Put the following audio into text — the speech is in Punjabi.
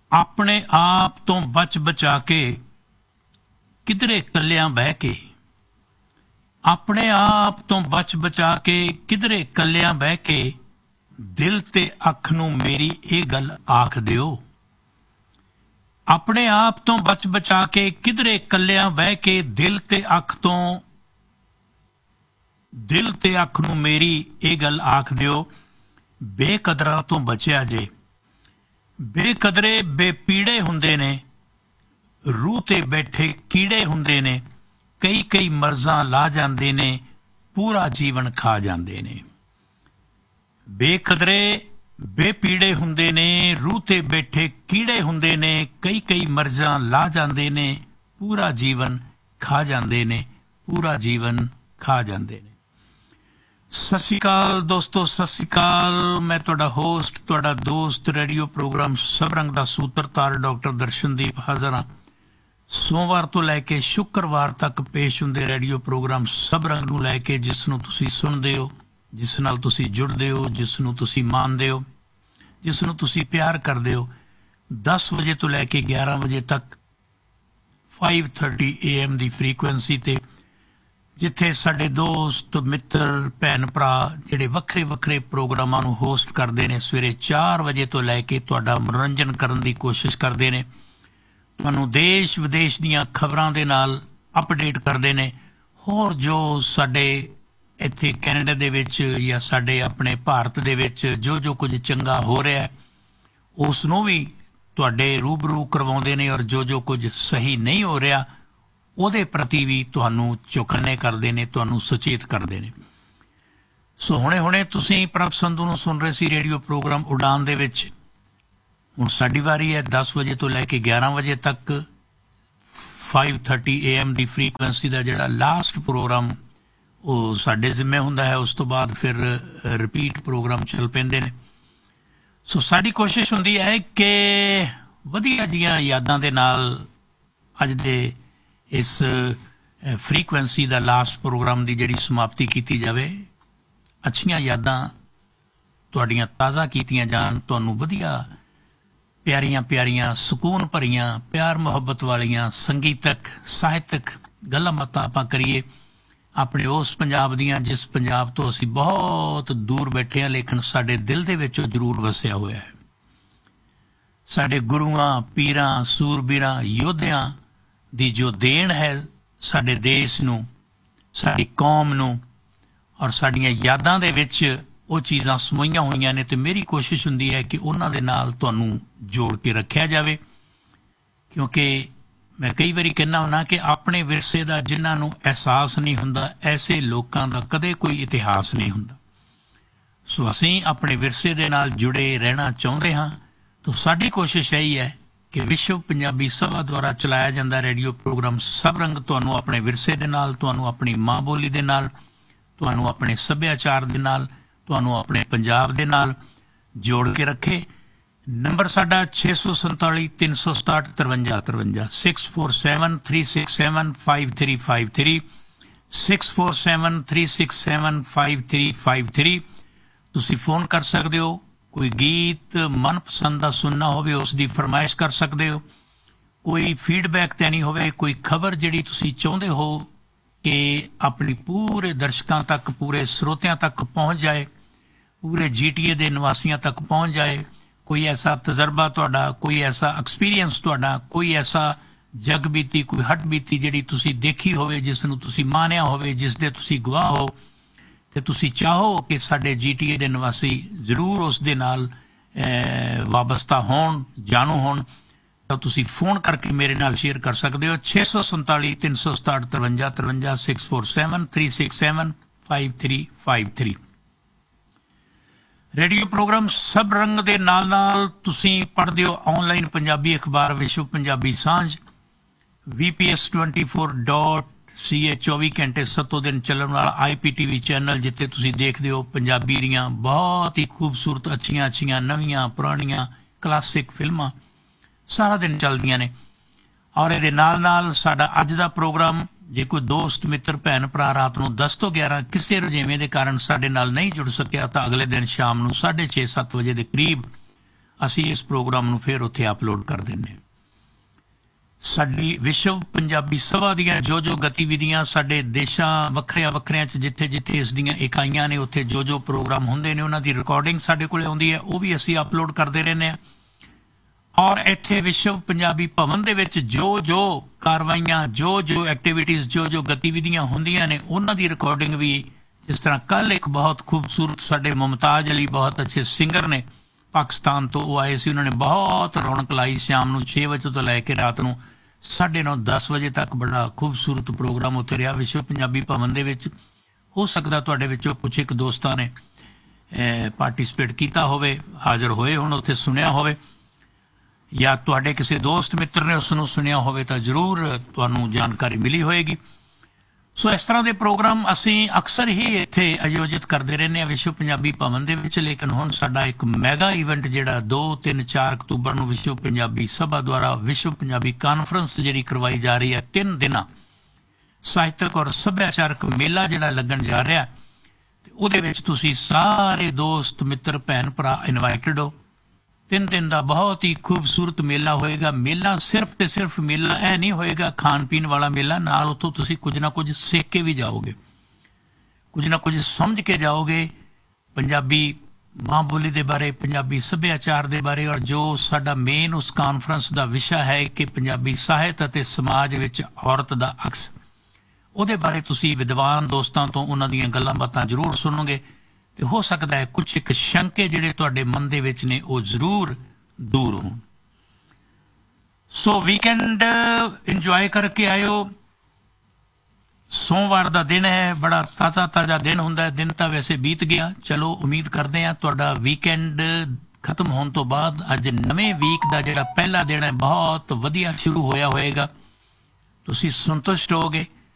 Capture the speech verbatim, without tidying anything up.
ਆਪਣੇ ਆਪ ਤੋਂ ਬਚ ਬਚਾ ਕੇ ਕਿਧਰੇ ਕੱਲਿਆਂ ਬਹਿ ਕੇ ਆਪਣੇ ਆਪ ਤੋਂ ਬਚ ਬਚਾ ਕੇ ਕਿਧਰੇ ਕੱਲਿਆਂ ਬਹਿ ਕੇ ਦਿਲ ਤੇ ਅੱਖ ਨੂੰ ਮੇਰੀ ਇਹ ਗੱਲ ਆਖ ਦਿਓ। ਆਪਣੇ ਆਪ ਤੋਂ ਬਚ ਬਚਾ ਕੇ ਕਿਧਰੇ ਕੱਲਿਆਂ ਬਹਿ ਕੇ ਦਿਲ ਤੇ ਅੱਖ ਤੋਂ ਦਿਲ ਤੇ ਅੱਖ ਨੂੰ ਮੇਰੀ ਇਹ ਗੱਲ ਆਖ ਦਿਓ, ਬੇਕਦਰਾਂ ਤੋਂ ਬਚਿਆ ਜੇ। ਬੇਕਦਰੇ ਬੇਪੀੜੇ ਹੁੰਦੇ ਨੇ, ਰੂਹ ਤੇ ਬੈਠੇ ਕੀੜੇ ਹੁੰਦੇ ਨੇ, ਕਈ ਕਈ ਮਰਜ਼ਾਂ ਲਾ ਜਾਂਦੇ ਨੇ, ਪੂਰਾ ਜੀਵਨ ਖਾ ਜਾਂਦੇ ਨੇ। ਬੇਕਦਰੇ ਬੇਪੀੜੇ ਹੁੰਦੇ ਨੇ, ਰੂਹ ਤੇ ਬੈਠੇ ਕੀੜੇ ਹੁੰਦੇ ਨੇ, ਕਈ ਕਈ ਮਰਜ਼ਾਂ ਲਾ ਜਾਂਦੇ ਨੇ, ਪੂਰਾ ਜੀਵਨ ਖਾ ਜਾਂਦੇ ਨੇ, ਪੂਰਾ ਜੀਵਨ ਖਾ ਜਾਂਦੇ ਨੇ। ਸਤਿ ਸ਼੍ਰੀ ਅਕਾਲ ਦੋਸਤੋ, ਸਤਿ ਸ਼੍ਰੀ ਅਕਾਲ। ਮੈਂ ਤੁਹਾਡਾ ਹੋਸਟ, ਤੁਹਾਡਾ ਦੋਸਤ, ਰੇਡੀਓ ਪ੍ਰੋਗਰਾਮ ਸਭ ਰੰਗ ਦਾ ਸੂਤਰਧਾਰ ਡਾਕਟਰ ਦਰਸ਼ਨਦੀਪ ਹਾਜ਼ਰ ਹਾਂ। ਸੋਮਵਾਰ ਤੋਂ ਲੈ ਕੇ ਸ਼ੁੱਕਰਵਾਰ ਤੱਕ ਪੇਸ਼ ਹੁੰਦੇ ਰੇਡੀਓ ਪ੍ਰੋਗਰਾਮ ਸਭ ਰੰਗ ਨੂੰ ਲੈ ਕੇ, ਜਿਸ ਨੂੰ ਤੁਸੀਂ ਸੁਣਦੇ ਹੋ, ਜਿਸ ਨਾਲ ਤੁਸੀਂ ਜੁੜਦੇ ਹੋ, ਜਿਸ ਨੂੰ ਤੁਸੀਂ ਮੰਨਦੇ ਹੋ, ਜਿਸ ਨੂੰ ਤੁਸੀਂ ਪਿਆਰ ਕਰਦੇ ਹੋ। ਦਸ ਵਜੇ ਤੋਂ ਲੈ ਕੇ ਗਿਆਰਾਂ ਵਜੇ ਤੱਕ five thirty A M the frequency ਤੇ, ਜਿੱਥੇ ਸਾਡੇ ਦੋਸਤ ਮਿੱਤਰ ਭੈਣ ਭਰਾ ਜਿਹੜੇ ਵੱਖਰੇ ਵੱਖਰੇ ਪ੍ਰੋਗਰਾਮਾਂ ਨੂੰ ਹੋਸਟ ਕਰਦੇ ਨੇ, ਸਵੇਰੇ ਚਾਰ ਵਜੇ ਤੋਂ ਲੈ ਕੇ ਤੁਹਾਡਾ ਮਨੋਰੰਜਨ ਕਰਨ ਦੀ ਕੋਸ਼ਿਸ਼ ਕਰਦੇ ਨੇ, ਤੁਹਾਨੂੰ ਦੇਸ਼ ਵਿਦੇਸ਼ ਦੀਆਂ ਖਬਰਾਂ ਦੇ ਨਾਲ ਅਪਡੇਟ ਕਰਦੇ ਨੇ। ਹੋਰ ਜੋ ਸਾਡੇ ਇੱਥੇ ਕੈਨੇਡਾ ਦੇ ਵਿੱਚ ਜਾਂ ਸਾਡੇ ਆਪਣੇ ਭਾਰਤ ਦੇ ਵਿੱਚ ਜੋ ਜੋ ਕੁਝ ਚੰਗਾ ਹੋ ਰਿਹਾ ਉਸ ਨੂੰ ਵੀ ਤੁਹਾਡੇ ਰੂਬਰੂ ਕਰਵਾਉਂਦੇ ਨੇ, ਔਰ ਜੋ ਜੋ ਕੁਝ ਸਹੀ ਨਹੀਂ ਹੋ ਰਿਹਾ ਉਹਦੇ ਪ੍ਰਤੀ ਵੀ ਤੁਹਾਨੂੰ ਚੌਕੰਨੇ ਕਰਦੇ ਨੇ, ਤੁਹਾਨੂੰ ਸੁਚੇਤ ਕਰਦੇ ਨੇ। ਸੋ ਹੁਣੇ ਹੁਣੇ ਤੁਸੀਂ ਪ੍ਰਭ ਸੰਧੂ ਨੂੰ ਸੁਣ ਰਹੇ ਸੀ ਰੇਡੀਓ ਪ੍ਰੋਗਰਾਮ ਉਡਾਨ ਦੇ ਵਿੱਚ। ਹੁਣ ਸਾਡੀ ਵਾਰੀ ਹੈ ਦਸ ਵਜੇ ਤੋਂ ਲੈ ਕੇ ਗਿਆਰਾਂ ਵਜੇ ਤੱਕ five thirty A M the frequency ਦਾ ਜਿਹੜਾ ਲਾਸਟ ਪ੍ਰੋਗਰਾਮ ਉਹ ਸਾਡੇ ਜ਼ਿੰਮੇ ਹੁੰਦਾ ਹੈ। ਉਸ ਤੋਂ ਬਾਅਦ ਫਿਰ ਰਿਪੀਟ ਪ੍ਰੋਗਰਾਮ ਚੱਲ ਪੈਂਦੇ ਨੇ। ਸੋ ਸਾਡੀ ਕੋਸ਼ਿਸ਼ ਹੁੰਦੀ ਹੈ ਕਿ ਵਧੀਆ ਜਿਹੀਆਂ ਯਾਦਾਂ ਦੇ ਨਾਲ ਅੱਜ ਦੇ ਇਸ ਫਰੀਕੁਐਂਸੀ ਦਾ ਲਾਸਟ ਪ੍ਰੋਗਰਾਮ ਦੀ ਜਿਹੜੀ ਸਮਾਪਤੀ ਕੀਤੀ ਜਾਵੇ। ਅੱਛੀਆਂ ਯਾਦਾਂ ਤੁਹਾਡੀਆਂ ਤਾਜ਼ਾ ਕੀਤੀਆਂ ਜਾਣ, ਤੁਹਾਨੂੰ ਵਧੀਆ ਪਿਆਰੀਆਂ ਪਿਆਰੀਆਂ ਸਕੂਨ ਭਰੀਆਂ ਪਿਆਰ ਮੁਹੱਬਤ ਵਾਲੀਆਂ ਸੰਗੀਤਕ ਸਾਹਿਤਕ ਗੱਲਾਂ ਬਾਤਾਂ ਆਪਾਂ ਕਰੀਏ ਆਪਣੇ ਉਸ ਪੰਜਾਬ ਦੀਆਂ ਜਿਸ ਪੰਜਾਬ ਤੋਂ ਅਸੀਂ ਬਹੁਤ ਦੂਰ ਬੈਠੇ ਹਾਂ, ਲੇਕਿਨ ਸਾਡੇ ਦਿਲ ਦੇ ਵਿੱਚ ਉਹ ਜ਼ਰੂਰ ਵਸਿਆ ਹੋਇਆ ਹੈ। ਸਾਡੇ ਗੁਰੂਆਂ ਪੀਰਾਂ ਸੂਰਬੀਰਾਂ ਯੋਧਿਆਂ ਦੀ ਜੋ ਦੇਣ ਹੈ ਸਾਡੇ ਦੇਸ਼ ਨੂੰ, ਸਾਡੀ ਕੌਮ ਨੂੰ, ਔਰ ਸਾਡੀਆਂ ਯਾਦਾਂ ਦੇ ਵਿੱਚ ਉਹ ਚੀਜ਼ਾਂ ਸਮੋਈਆਂ ਹੋਈਆਂ ਨੇ। ਅਤੇ ਮੇਰੀ ਕੋਸ਼ਿਸ਼ ਹੁੰਦੀ ਹੈ ਕਿ ਉਹਨਾਂ ਦੇ ਨਾਲ ਤੁਹਾਨੂੰ ਜੋੜ ਕੇ ਰੱਖਿਆ ਜਾਵੇ, ਕਿਉਂਕਿ ਮੈਂ ਕਈ ਵਾਰੀ ਕਹਿੰਦਾ ਹੁੰਦਾ ਕਿ ਆਪਣੇ ਵਿਰਸੇ ਦਾ ਜਿਨ੍ਹਾਂ ਨੂੰ ਅਹਿਸਾਸ ਨਹੀਂ ਹੁੰਦਾ, ਐਸੇ ਲੋਕਾਂ ਦਾ ਕਦੇ ਕੋਈ ਇਤਿਹਾਸ ਨਹੀਂ ਹੁੰਦਾ। ਸੋ ਅਸੀਂ ਆਪਣੇ ਵਿਰਸੇ ਦੇ ਨਾਲ ਜੁੜੇ ਰਹਿਣਾ ਚਾਹੁੰਦੇ ਹਾਂ। ਤਾਂ ਸਾਡੀ ਕੋਸ਼ਿਸ਼ ਇਹੀ ਹੈ ਕਿ ਵਿਸ਼ਵ ਪੰਜਾਬੀ ਸਭਾ ਦੁਆਰਾ ਚਲਾਇਆ ਜਾਂਦਾ ਰੇਡੀਓ ਪ੍ਰੋਗਰਾਮ ਸਭ ਰੰਗ ਤੁਹਾਨੂੰ ਆਪਣੇ ਵਿਰਸੇ ਦੇ ਨਾਲ, ਤੁਹਾਨੂੰ ਆਪਣੀ ਮਾਂ ਬੋਲੀ ਦੇ ਨਾਲ, ਤੁਹਾਨੂੰ ਆਪਣੇ ਸੱਭਿਆਚਾਰ ਦੇ ਨਾਲ, ਤੁਹਾਨੂੰ ਆਪਣੇ ਪੰਜਾਬ ਦੇ ਨਾਲ ਜੋੜ ਕੇ ਰੱਖੇ। ਨੰਬਰ ਸਾਡਾ ਛੇ ਸੌ ਸੰਤਾਲੀ ਤਿੰਨ ਸੌ ਸਤਾਹਠ ਤਰਵੰਜਾ ਤਰਵੰਜਾ six four seven three six seven five three five three six four seven three six seven five three five three. ਤੁਸੀਂ ਫੋਨ ਕਰ ਸਕਦੇ ਹੋ। ਕੋਈ ਗੀਤ ਮਨਪਸੰਦ ਦਾ ਸੁਣਨਾ ਹੋਵੇ ਉਸ ਦੀ ਫਰਮਾਇਸ਼ ਕਰ ਸਕਦੇ ਹੋ। ਕੋਈ ਫੀਡਬੈਕ ਦੇਣੀ ਹੋਵੇ, ਕੋਈ ਖਬਰ ਜਿਹੜੀ ਤੁਸੀਂ ਚਾਹੁੰਦੇ ਹੋ ਕਿ ਆਪਣੀ ਪੂਰੇ ਦਰਸ਼ਕਾਂ ਤੱਕ, ਪੂਰੇ ਸਰੋਤਿਆਂ ਤੱਕ ਪਹੁੰਚ ਜਾਏ, ਪੂਰੇ ਜੀ ਟੀ ਏ ਦੇ ਨਿਵਾਸੀਆਂ ਤੱਕ ਪਹੁੰਚ ਜਾਏ, ਕੋਈ ਐਸਾ ਤਜਰਬਾ ਤੁਹਾਡਾ, ਕੋਈ ਐਸਾ ਐਕਸਪੀਰੀਅੰਸ ਤੁਹਾਡਾ, ਕੋਈ ਐਸਾ ਜਗ ਬੀਤੀ, ਕੋਈ ਹੱਡ ਬੀਤੀ ਜਿਹੜੀ ਤੁਸੀਂ ਦੇਖੀ ਹੋਵੇ, ਜਿਸ ਨੂੰ ਤੁਸੀਂ ਮਾਣਿਆ ਹੋਵੇ, ਜਿਸ ਦੇ ਤੁਸੀਂ ਗਵਾਹ ਹੋ, ਅਤੇ ਤੁਸੀਂ ਚਾਹੋ ਕਿ ਸਾਡੇ ਜੀ ਟੀ ਏ ਦੇ ਨਿਵਾਸੀ ਜ਼ਰੂਰ ਉਸ ਦੇ ਨਾਲ ਵਾਬਸਤਾ ਹੋਣ, ਜਾਣੂ ਹੋਣ, ਤਾਂ ਤੁਸੀਂ ਫੋਨ ਕਰਕੇ ਮੇਰੇ ਨਾਲ ਸ਼ੇਅਰ ਕਰ ਸਕਦੇ ਹੋ। ਛੇ ਸੌ ਸੰਤਾਲੀ ਤਿੰਨ ਸੌ ਸਤਾਹਠ ਤਰਵੰਜਾ ਤਰਵੰਜਾ six four seven three six seven five three five three. Radio programme ਸਭ ਰੰਗ ਦੇ ਨਾਲ ਨਾਲ ਤੁਸੀਂ ਪੜ੍ਹਦੇ ਹੋ ਆਨਲਾਈਨ ਪੰਜਾਬੀ ਅਖਬਾਰ ਵਿਸ਼ਵ ਪੰਜਾਬੀ ਸਾਂਝ ਵੀ P S twenty four dot ਸੀ ਏ, ਚੌਵੀ ਘੰਟੇ ਸੱਤੋਂ ਦਿਨ ਚੱਲਣ ਵਾਲਾ ਆਈ ਪੀ ਟੀ ਵੀ ਚੈਨਲ, ਜਿੱਥੇ ਤੁਸੀਂ ਦੇਖਦੇ ਹੋ ਪੰਜਾਬੀ ਦੀਆਂ ਬਹੁਤ ਹੀ ਖੂਬਸੂਰਤ ਅੱਛੀਆਂ ਅੱਛੀਆਂ ਨਵੀਆਂ ਪੁਰਾਣੀਆਂ ਕਲਾਸਿਕ ਫਿਲਮਾਂ ਸਾਰਾ ਦਿਨ ਚੱਲਦੀਆਂ ਨੇ। ਔਰ ਇਹਦੇ ਨਾਲ ਨਾਲ ਸਾਡਾ ਅੱਜ ਦਾ ਪ੍ਰੋਗਰਾਮ, ਜੇ ਕੋਈ ਦੋਸਤ ਮਿੱਤਰ ਭੈਣ ਭਰਾ ਰਾਤ ਨੂੰ ਦਸ ਤੋਂ ਗਿਆਰਾਂ ਕਿਸੇ ਰੁਝੇਵੇਂ ਦੇ ਕਾਰਨ ਸਾਡੇ ਨਾਲ ਨਹੀਂ ਜੁੜ ਸਕਿਆ, ਤਾਂ ਅਗਲੇ ਦਿਨ ਸ਼ਾਮ ਨੂੰ ਸਾਢੇ ਛੇ ਸੱਤ ਵਜੇ ਦੇ ਕਰੀਬ ਅਸੀਂ ਇਸ ਪ੍ਰੋਗਰਾਮ ਨੂੰ ਫਿਰ ਉੱਥੇ ਅਪਲੋਡ ਕਰ ਦਿੰਦੇ ਹਾਂ। ਸਾਡੀ ਵਿਸ਼ਵ ਪੰਜਾਬੀ ਸਭਾ ਦੀਆਂ ਜੋ ਜੋ ਗਤੀਵਿਧੀਆਂ ਸਾਡੇ ਦੇਸ਼ਾਂ ਵੱਖਰਿਆਂ ਵੱਖਰਿਆਂ 'ਚ ਜਿੱਥੇ ਜਿੱਥੇ ਇਸ ਦੀਆਂ ਇਕਾਈਆਂ ਨੇ ਉੱਥੇ ਜੋ ਜੋ ਪ੍ਰੋਗਰਾਮ ਹੁੰਦੇ ਨੇ ਉਹਨਾਂ ਦੀ ਰਿਕਾਰਡਿੰਗ ਸਾਡੇ ਕੋਲ ਆਉਂਦੀ ਹੈ, ਉਹ ਵੀ ਅਸੀਂ ਅਪਲੋਡ ਕਰਦੇ ਰਹਿੰਦੇ ਹਾਂ। ਔਰ ਇੱਥੇ ਵਿਸ਼ਵ ਪੰਜਾਬੀ ਭਵਨ ਦੇ ਵਿੱਚ ਜੋ ਜੋ ਕਾਰਵਾਈਆਂ, ਜੋ ਜੋ ਐਕਟੀਵਿਟੀਜ਼, ਜੋ ਜੋ ਗਤੀਵਿਧੀਆਂ ਹੁੰਦੀਆਂ ਨੇ ਉਹਨਾਂ ਦੀ ਰਿਕਾਰਡਿੰਗ ਵੀ, ਜਿਸ ਤਰ੍ਹਾਂ ਕੱਲ੍ਹ ਇੱਕ ਬਹੁਤ ਖੂਬਸੂਰਤ ਸਾਡੇ ਮੁਮਤਾਜ਼ ਅਲੀ ਬਹੁਤ ਅੱਛੇ ਸਿੰਗਰ ਨੇ ਪਾਕਿਸਤਾਨ ਤੋਂ, ਉਹ ਆਏ ਸੀ। ਉਹਨਾਂ ਨੇ ਬਹੁਤ ਰੌਣਕ ਲਾਈ। ਸ਼ਾਮ ਨੂੰ ਛੇ ਵਜੇ ਤੋਂ ਲੈ ਕੇ ਰਾਤ ਨੂੰ ਸਾਢੇ ਨੌ ਦਸ ਵਜੇ ਤੱਕ ਬੜਾ ਖੂਬਸੂਰਤ ਪ੍ਰੋਗਰਾਮ ਉੱਥੇ ਰਿਹਾ ਵਿਸ਼ਵ ਪੰਜਾਬੀ ਭਵਨ ਦੇ ਵਿੱਚ। ਹੋ ਸਕਦਾ ਤੁਹਾਡੇ ਵਿੱਚੋਂ ਕੁਛ ਇੱਕ ਦੋਸਤਾਂ ਨੇ ਪਾਰਟੀਸਪੇਟ ਕੀਤਾ ਹੋਵੇ, ਹਾਜ਼ਰ ਹੋਏ ਹੁਣ ਉੱਥੇ, ਸੁਣਿਆ ਹੋਵੇ, ਜਾਂ ਤੁਹਾਡੇ ਕਿਸੇ ਦੋਸਤ ਮਿੱਤਰ ਨੇ ਉਸ ਨੂੰ ਸੁਣਿਆ ਹੋਵੇ ਤਾਂ ਜ਼ਰੂਰ ਤੁਹਾਨੂੰ ਜਾਣਕਾਰੀ ਮਿਲੀ ਹੋਏਗੀ। ਸੋ ਇਸ ਤਰ੍ਹਾਂ ਦੇ ਪ੍ਰੋਗਰਾਮ ਅਸੀਂ ਅਕਸਰ ਹੀ ਇੱਥੇ ਆਯੋਜਿਤ ਕਰਦੇ ਰਹਿੰਦੇ ਹਾਂ ਵਿਸ਼ਵ ਪੰਜਾਬੀ ਭਵਨ ਦੇ ਵਿੱਚ। ਲੇਕਿਨ ਹੁਣ ਸਾਡਾ ਇੱਕ ਮੈਗਾ ਇਵੈਂਟ ਜਿਹੜਾ ਦੋ ਤਿੰਨ ਚਾਰ ਅਕਤੂਬਰ ਨੂੰ ਵਿਸ਼ਵ ਪੰਜਾਬੀ ਸਭਾ ਦੁਆਰਾ ਵਿਸ਼ਵ ਪੰਜਾਬੀ ਕਾਨਫਰੰਸ ਜਿਹੜੀ ਕਰਵਾਈ ਜਾ ਰਹੀ ਹੈ, ਤਿੰਨ ਦਿਨਾਂ ਸਾਹਿਤਕ ਔਰ ਸੱਭਿਆਚਾਰਕ ਮੇਲਾ ਜਿਹੜਾ ਲੱਗਣ ਜਾ ਰਿਹਾ, ਤੇ ਉਹਦੇ ਵਿੱਚ ਤੁਸੀਂ ਸਾਰੇ ਦੋਸਤ ਮਿੱਤਰ ਭੈਣ ਭਰਾ ਇਨਵਾਈਟਡ ਹੋ। ਤਿੰਨ ਦਿਨ ਦਾ ਬਹੁਤ ਹੀ ਖੂਬਸੂਰਤ ਮੇਲਾ ਹੋਏਗਾ। ਮੇਲਾ ਸਿਰਫ ਤੇ ਸਿਰਫ ਮੇਲਾ ਇਹ ਨਹੀਂ ਹੋਏਗਾ ਖਾਣ ਪੀਣ ਵਾਲਾ ਮੇਲਾ, ਨਾਲ ਉੱਥੋਂ ਤੁਸੀਂ ਕੁਝ ਨਾ ਕੁਝ ਸਿੱਖ ਕੇ ਵੀ ਜਾਓਗੇ, ਕੁਝ ਨਾ ਕੁਝ ਸਮਝ ਕੇ ਜਾਓਗੇ ਪੰਜਾਬੀ ਮਾਂ ਬੋਲੀ ਦੇ ਬਾਰੇ, ਪੰਜਾਬੀ ਸੱਭਿਆਚਾਰ ਦੇ ਬਾਰੇ। ਔਰ ਜੋ ਸਾਡਾ ਮੇਨ ਉਸ ਕਾਨਫਰੰਸ ਦਾ ਵਿਸ਼ਾ ਹੈ ਕਿ ਪੰਜਾਬੀ ਸਾਹਿਤ ਅਤੇ ਸਮਾਜ ਵਿੱਚ ਔਰਤ ਦਾ ਅਕਸ, ਉਹਦੇ ਬਾਰੇ ਤੁਸੀਂ ਵਿਦਵਾਨ ਦੋਸਤਾਂ ਤੋਂ ਉਹਨਾਂ ਦੀਆਂ ਗੱਲਾਂ ਬਾਤਾਂ ਜ਼ਰੂਰ ਸੁਣੋਗੇ। ਤੇ ਹੋ ਸਕਦਾ ਹੈ ਕੁਛ ਇੱਕ ਸ਼ੰਕੇ ਜਿਹੜੇ ਤੁਹਾਡੇ ਮਨ ਦੇ ਵਿੱਚ ਨੇ ਉਹ ਜ਼ਰੂਰ ਦੂਰ ਹੋਣ। ਸੋ ਵੀਕਐਂਡ ਇੰਜੋਏ ਕਰਕੇ ਆਇਓ। ਸੋਮਵਾਰ ਦਾ ਦਿਨ ਹੈ, ਬੜਾ ਤਾਜ਼ਾ ਤਾਜ਼ਾ ਦਿਨ ਹੁੰਦਾ ਹੈ। ਦਿਨ ਤਾਂ ਵੈਸੇ ਬੀਤ ਗਿਆ, ਚਲੋ ਉਮੀਦ ਕਰਦੇ ਹਾਂ ਤੁਹਾਡਾ ਵੀਕਐਂਡ ਖਤਮ ਹੋਣ ਤੋਂ ਬਾਅਦ ਅੱਜ ਨਵੇਂ ਵੀਕ ਦਾ ਜਿਹੜਾ ਪਹਿਲਾ ਦਿਨ ਹੈ ਬਹੁਤ ਵਧੀਆ ਸ਼ੁਰੂ ਹੋਇਆ ਹੋਏਗਾ। ਤੁਸੀਂ ਸੰਤੁਸ਼ਟ ਹੋਗੇ।